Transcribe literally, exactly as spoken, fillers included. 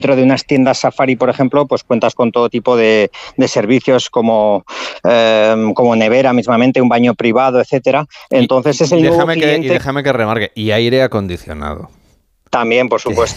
Dentro de unas tiendas Safari, por ejemplo, pues cuentas con todo tipo de, de servicios como, eh, como nevera mismamente, un baño privado, etcétera. Entonces y, es el y nuevo déjame cliente. Que, y déjame que remarque, y aire acondicionado. También, por supuesto.